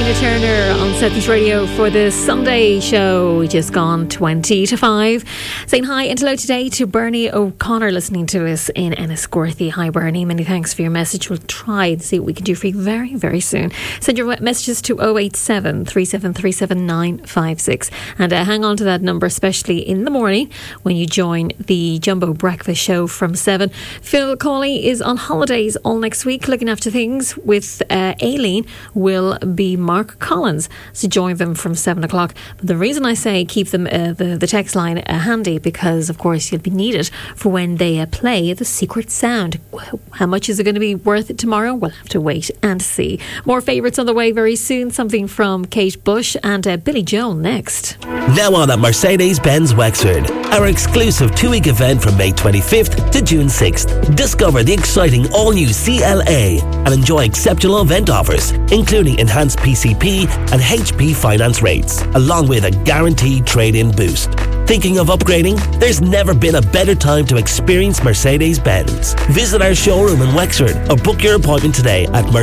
Tina Turner on Southeast Radio for the Sunday show. Just gone 20 to 5. Saying hi and hello today to Bernie O'Connor listening to us in Enniscorthy. Hi Bernie, many thanks for your message. We'll try and see what we can do for you very, very soon. Send your messages to 087 3737 956 and hang on to that number, especially in the morning when you join the Jumbo Breakfast Show from 7. Phil Cawley is on holidays all next week looking after things with Aileen. Will be Mark Collins to join them from 7 o'clock. But the reason I say keep them the text line handy, because of course you'll be needed for when they play The Secret Sound. How much is it going to be worth it tomorrow? We'll have to wait and see. More favourites on the way very soon. Something from Kate Bush and Billy Joel next. Now on at Mercedes-Benz Wexford, our exclusive 2-week event from May 25th to June 6th. Discover the exciting all-new CLA and enjoy exceptional event offers, including enhanced PCP and HP finance rates, along with a guaranteed trade-in boost. Thinking of upgrading? There's never been a better time to experience Mercedes-Benz. Visit our showroom in Wexford or book your appointment today at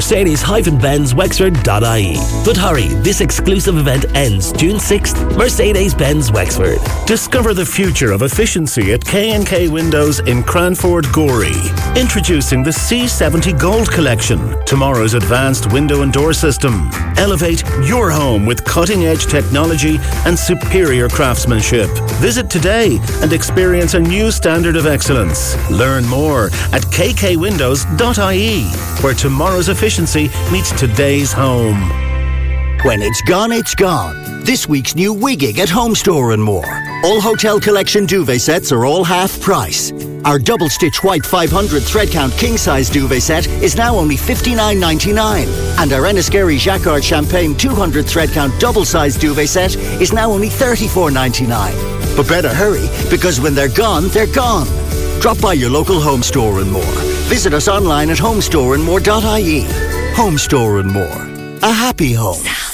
mercedes-benzwexford.ie. But hurry, this exclusive event ends June 6th. Mercedes-Benz Wexford. Discover the future of efficiency at K&K Windows in Cranford, Gorey. Introducing the C70 Gold Collection, tomorrow's advanced window and door system. Elevate your home with cutting-edge technology and superior craftsmanship. Visit today and experience a new standard of excellence. Learn more at kkwindows.ie, where tomorrow's efficiency meets today's home. When it's gone, it's gone. This week's new Wigging at Home Store and More. All Hotel Collection duvet sets are all half price. Our double stitch white 500 thread count king size duvet set is now only $59.99, and our Enniskerry Jacquard Champagne 200 thread count double size duvet set is now only $34.99. But better hurry, because when they're gone, they're gone. Drop by your local Home Store and More. Visit us online at homestoreandmore.ie. Home Store and More. A happy home.